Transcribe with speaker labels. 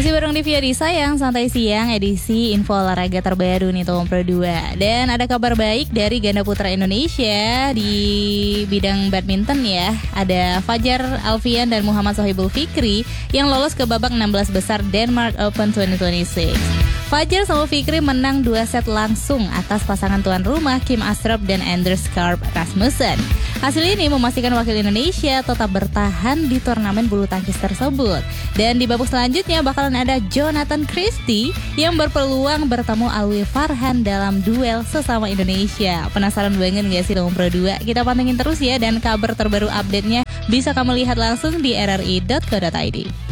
Speaker 1: Masih bareng Divya di Sayang Santai Siang edisi info olahraga terbaru nih Tom Pro 2. Dan ada kabar baik dari ganda putra Indonesia di bidang badminton ya. Ada Fajar Alfian dan Muhammad Sohibul Fikri yang lolos ke babak 16 besar Denmark Open 2026. Fajar sama Fikri menang 2 set langsung atas pasangan tuan rumah Kim Astrup dan Anders Karp Rasmussen. Hasil ini memastikan wakil Indonesia tetap bertahan di turnamen bulu tangkis tersebut. Dan di babak selanjutnya bakalan ada Jonathan Christie yang berpeluang bertemu Alwi Farhan dalam duel sesama Indonesia. Penasaran banget gak sih Tom Pro 2? Kita pantengin terus ya, dan kabar terbaru update-nya bisa kamu lihat langsung di rri.co.id.